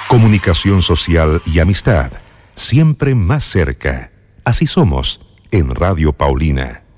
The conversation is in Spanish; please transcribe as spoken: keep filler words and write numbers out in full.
Comunicación social y amistad, siempre más cerca. Así somos en Radio Paulina.